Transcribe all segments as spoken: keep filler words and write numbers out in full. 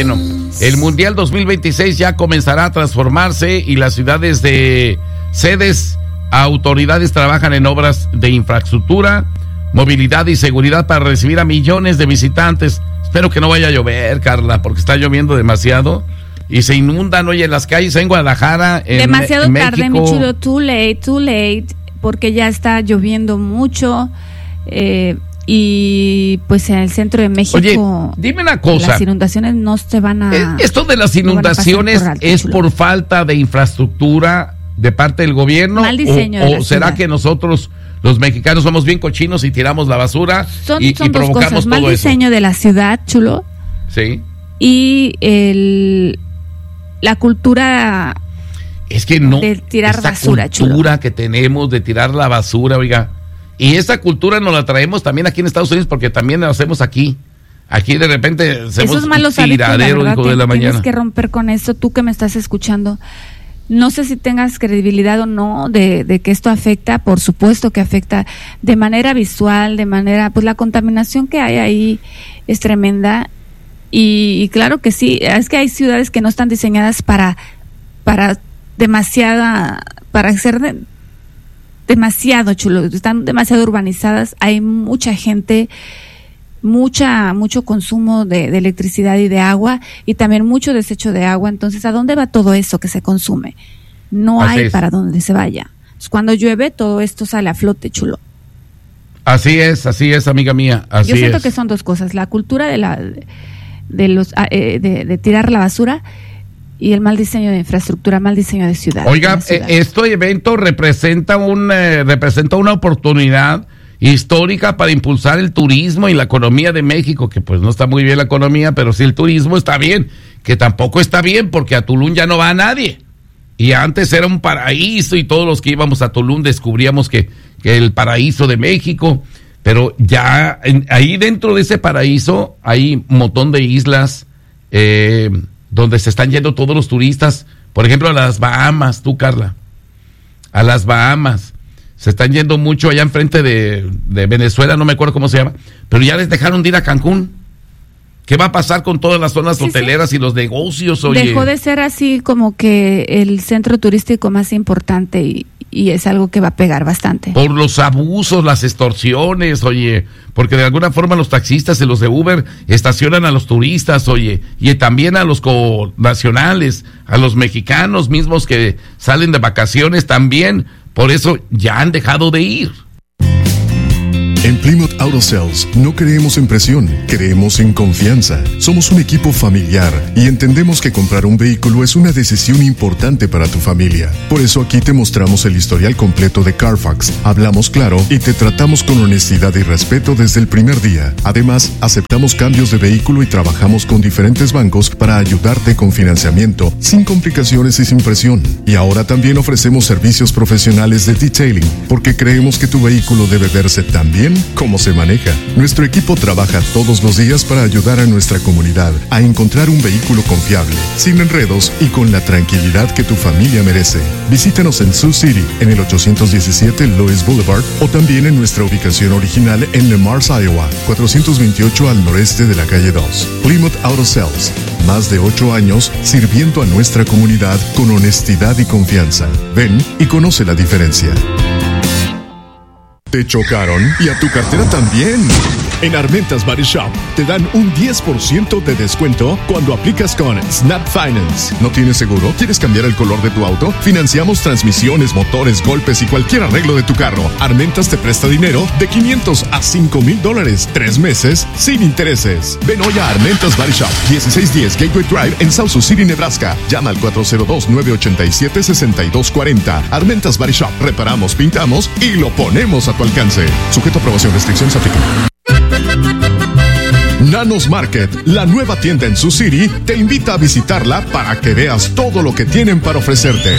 Bueno, el Mundial dos mil veintiséis ya comenzará a transformarse y las ciudades de sedes, autoridades trabajan en obras de infraestructura, movilidad y seguridad para recibir a millones de visitantes. Espero que no vaya a llover, Carla, porque está lloviendo demasiado y se inundan, oye, las calles en Guadalajara, en demasiado en tarde, México. mi chulo, too late, too late, porque ya está lloviendo mucho, eh, y pues en el centro de México. Oye, dime una cosa. Las inundaciones no se van a. Esto de las inundaciones no por alto, es chulo. Por falta de infraestructura de parte del gobierno. Mal diseño. O, o será que nosotros, los mexicanos, somos bien cochinos y tiramos la basura son, y, son y provocamos dos cosas. todo Mal eso. diseño de la ciudad, chulo. Sí. Y el la cultura. Es que no. De tirar esta basura, cultura chulo. que tenemos de tirar la basura, oiga. Y esa cultura nos la traemos también aquí en Estados Unidos porque también la hacemos aquí. Aquí de repente hacemos esos malos un tiradero, hábitos, hijo de la mañana. Tienes que romper con esto, tú que me estás escuchando. No sé si tengas credibilidad o no de, de que esto afecta, por supuesto que afecta de manera visual, de manera, pues la contaminación que hay ahí es tremenda. Y, y claro que sí, es que hay ciudades que no están diseñadas para, para demasiada, para ser de, demasiado chulo, están demasiado urbanizadas, hay mucha gente, mucha mucho consumo de, de electricidad y de agua y también mucho desecho de agua. Entonces, ¿a dónde va todo eso que se consume? No Así hay es. para dónde se vaya. Entonces, cuando llueve, todo esto sale a flote, chulo. Así es, así es, amiga mía, así Yo siento es. que son dos cosas, la cultura de la de los eh, de, de tirar la basura y el mal diseño de infraestructura, mal diseño de ciudad. Oiga, de ciudad. eh, este evento representa un eh, representa una oportunidad histórica para impulsar el turismo y la economía de México, que pues no está muy bien la economía, pero sí el turismo está bien, que tampoco está bien porque a Tulum ya no va nadie. Y antes era un paraíso y todos los que íbamos a Tulum descubríamos que, que el paraíso de México, pero ya en, ahí dentro de ese paraíso hay un montón de islas eh, donde se están yendo todos los turistas, por ejemplo a las Bahamas, tú Carla, a las Bahamas. Se están yendo mucho allá enfrente de, de Venezuela, no me acuerdo cómo se llama, pero ya les dejaron de ir a Cancún. ¿Qué va a pasar con todas las zonas sí, hoteleras sí. y los negocios? Oye? Dejó de ser así como que el centro turístico más importante y, y es algo que va a pegar bastante. Por los abusos, las extorsiones, oye, porque de alguna forma los taxistas y los de Uber estacionan a los turistas, oye, y también a los connacionales, a los mexicanos mismos que salen de vacaciones también. Por eso ya han dejado de ir. En Plymouth Auto Sales no creemos en presión, creemos en confianza. Somos un equipo familiar y entendemos que comprar un vehículo es una decisión importante para tu familia. Por eso aquí te mostramos el historial completo de Carfax, hablamos claro y te tratamos con honestidad y respeto desde el primer día. Además, aceptamos cambios de vehículo y trabajamos con diferentes bancos para ayudarte con financiamiento, sin complicaciones y sin presión. Y ahora también ofrecemos servicios profesionales de detailing, porque creemos que tu vehículo debe verse tan bien como se maneja. Nuestro equipo trabaja todos los días para ayudar a nuestra comunidad a encontrar un vehículo confiable, sin enredos y con la tranquilidad que tu familia merece. Visítanos en Sioux City, en el ochocientos diecisiete Lewis Boulevard, o también en nuestra ubicación original en Le Mars, Iowa, cuatrocientos veintiocho al noreste de la calle dos. Plymouth Auto Sales, más de ocho años sirviendo a nuestra comunidad con honestidad y confianza. Ven y conoce la diferencia. ¿Te chocaron? Y a tu cartera también. En Armentas Body Shop te dan un diez por ciento de descuento cuando aplicas con Snap Finance. ¿No tienes seguro? ¿Quieres cambiar el color de tu auto? Financiamos transmisiones, motores, golpes y cualquier arreglo de tu carro. Armentas te presta dinero de quinientos a cinco mil dólares. Tres meses sin intereses. Ven hoy a Armentas Body Shop, dieciséis diez Gateway Drive en South Sioux City, Nebraska. Llama al cuatro cero dos, nueve ocho siete, seis dos cuatro cero. Armentas Body Shop. Reparamos, pintamos y lo ponemos a tu alcance. Sujeto a aprobación, restricciones aplican. Nanos Market, la nueva tienda en Sioux City, te invita a visitarla para que veas todo lo que tienen para ofrecerte.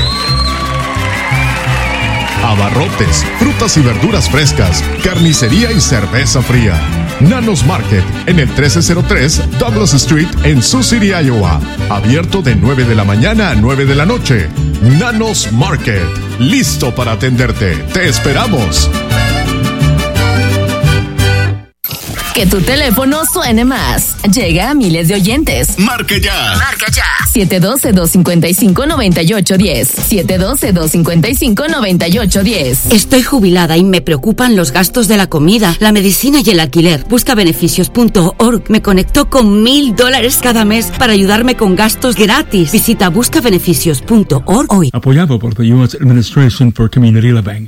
Abarrotes, frutas y verduras frescas, carnicería y cerveza fría. Nanos Market, en el trece cero tres Douglas Street en Sioux City, Iowa. Abierto de nueve de la mañana a nueve de la noche. Nanos Market, listo para atenderte. Te esperamos. Que tu teléfono suene más. Llega a miles de oyentes. Marca ya. Marca ya. siete uno dos, dos cinco cinco, nueve ocho uno cero. siete uno dos, dos cinco cinco, nueve ocho uno cero. Estoy jubilada y me preocupan los gastos de la comida, la medicina y el alquiler. busca beneficios punto org me conectó con mil dólares cada mes para ayudarme con gastos gratis. Visita busca beneficios punto org hoy. Apoyado por the U S Administration for Community Living.